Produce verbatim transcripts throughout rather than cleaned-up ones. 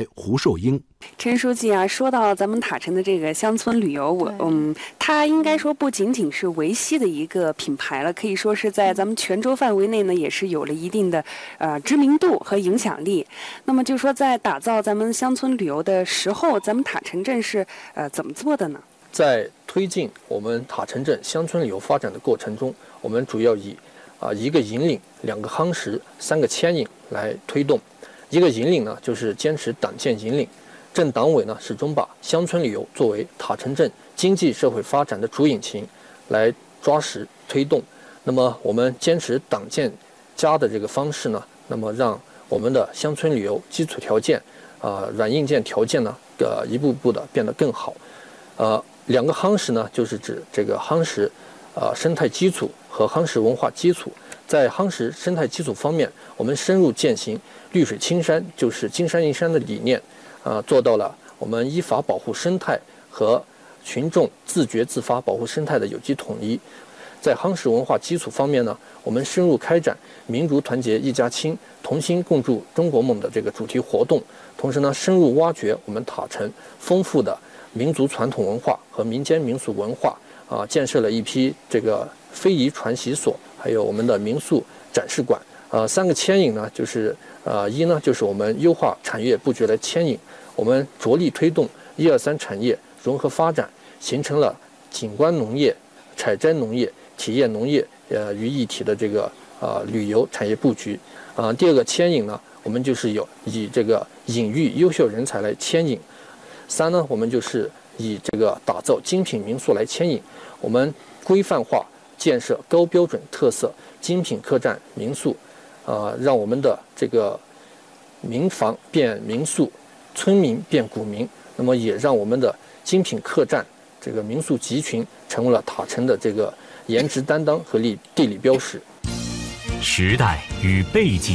台胡寿英。 陈书记啊，说到咱们塔城的这个乡村旅游，我嗯，它应该说不仅仅是维西的一个品牌了，可以说是在咱们泉州范围内呢，也是有了一定的呃知名度和影响力。那么就说在打造咱们乡村旅游的时候，咱们塔城镇是呃怎么做的呢？ 在推进我们塔城镇乡村旅游发展的过程中，我们主要以啊、呃、一个引领、两个夯实、三个牵引来推动。一个引领呢，就是坚持党建引领。镇党委呢，始终把乡村旅游作为塔城镇经济社会发展的主引擎来抓实推动。那么我们坚持党建加的这个方式呢，那么让我们的乡村旅游基础条件啊、呃、软硬件条件呢，呃一步步的变得更好。呃，两个夯实呢，就是指这个夯实呃生态基础和夯实文化基础。在夯实生态基础方面，我们深入践行绿水青山就是金山银山的理念。啊、呃，做到了我们依法保护生态和群众自觉自发保护生态的有机统一。在夯实文化基础方面呢，我们深入开展民族团结一家亲、同心共筑中国梦的这个主题活动，同时呢，深入挖掘我们塔城丰富的民族传统文化和民间民俗文化啊、呃，建设了一批这个非遗传习所，还有我们的民宿展示馆。呃，三个牵引呢，就是呃一呢，就是我们优化产业布局来牵引。我们着力推动一二三产业融合发展，形成了景观农业、采摘农业、体验农业呃于一体的这个呃旅游产业布局。啊、呃，第二个牵引呢，我们就是有以这个引育优秀人才来牵引。三呢，我们就是以这个打造精品民宿来牵引。我们规范化建设高标准特色精品客栈民宿，呃，让我们的这个民房变民宿。村民变股民，那么也让我们的精品客栈这个民宿集群成为了塔城的这个颜值担当和地地理标识。 时代与背景。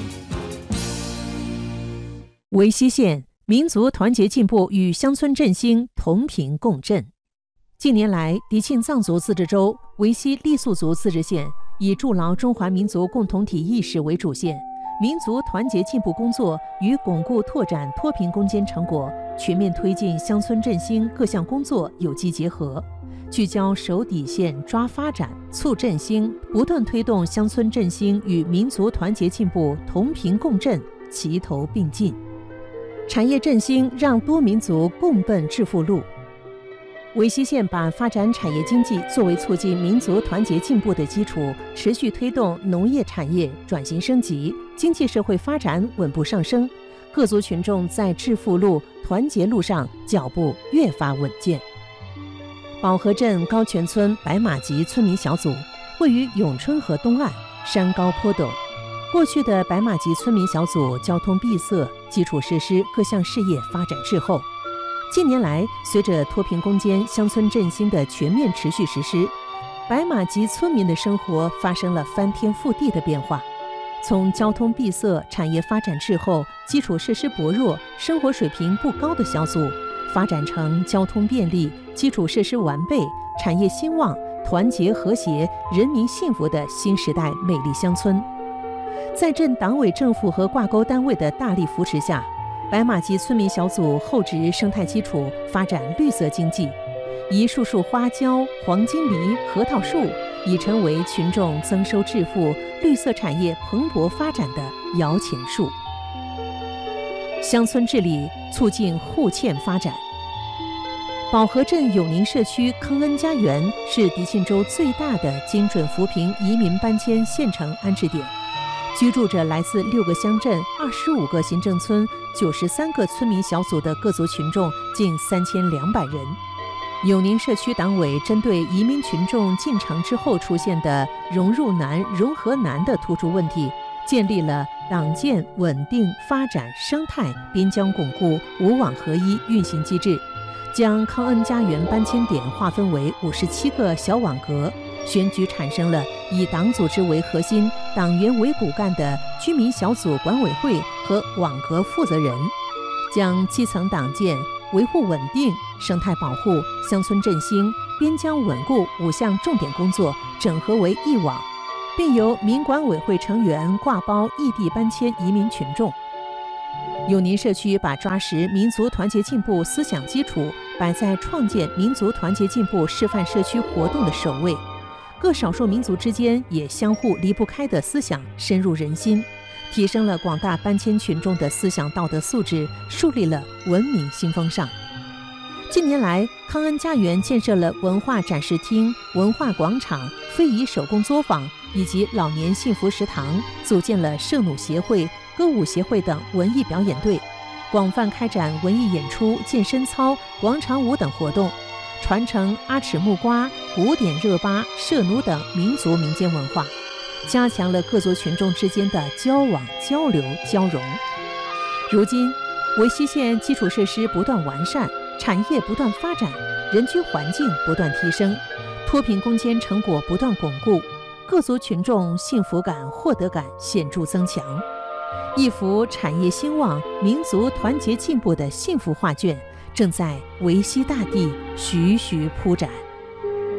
维西县民族团结进步与乡村振兴同频共振。近年来，迪庆藏族自治州、维西傈僳族自治县以筑牢中华民族共同体意识为主线。民族团结进步工作与巩固拓展脱贫攻坚成果，全面推进乡村振兴各项工作有机结合，聚焦守底线、抓发展、促振兴，不断推动乡村振兴与民族团结进步同频共振、齐头并进。产业振兴让多民族共奔致富路。维西县把发展产业经济作为促进民族团结进步的基础，持续推动农业产业转型升级，经济社会发展稳步上升，各族群众在致富路、团结路上脚步越发稳健。保和镇高泉村白马集村民小组位于永春河东岸，山高坡陡。过去的白马集村民小组交通闭塞，基础设施各项事业发展滞后。近年来，随着脱贫攻坚、乡村振兴的全面持续实施，白马集村民的生活发生了翻天覆地的变化。从交通闭塞、产业发展滞后、基础设施薄弱、生活水平不高的小组，发展成交通便利、基础设施完备、产业兴旺、团结和谐、人民幸福的新时代美丽乡村。在镇党委政府和挂钩单位的大力扶持下，白马集村民小组厚植生态基础，发展绿色经济，一树树花椒、黄金梨、核桃树已成为群众增收致富、绿色产业蓬勃发展的摇钱树。乡村治理促进互嵌发展。保和镇永宁社区康恩家园是迪庆州最大的精准扶贫移民搬迁县城安置点。居住着来自六个乡镇、二十五个行政村、九十三个村民小组的各族群众近三千两百人。永宁社区党委针对移民群众进城之后出现的融入难、融合难的突出问题，建立了党建、稳定、发展、生态、边疆巩固五网合一运行机制，将康恩家园搬迁点划分为五十七个小网格。选举产生了以党组织为核心、党员为骨干的居民小组管委会和网格负责人，将基层党建、维护稳定、生态保护、乡村振兴、边疆稳固五项重点工作整合为一网，并由民管委会成员挂包异地搬迁移民群众。 永宁社区把抓实民族团结进步思想基础摆在创建民族团结进步示范社区活动的首位，各少数民族之间也相互离不开的思想深入人心，提升了广大搬迁群众的思想道德素质，树立了文明新风尚。近年来，康恩家园建设了文化展示厅、文化广场、非遗手工作坊以及老年幸福食堂，组建了社努协会、歌舞协会等文艺表演队，广泛开展文艺演出、健身操、广场舞等活动，传承阿尺木瓜、古典热巴、社奴等民族民间文化，加强了各族群众之间的交往、交流、交融。如今，维西县基础设施不断完善，产业不断发展，人居环境不断提升，脱贫攻坚成果不断巩固，各族群众幸福感、获得感显著增强，一幅产业兴旺、民族团结进步的幸福画卷正在维西大地徐徐铺展。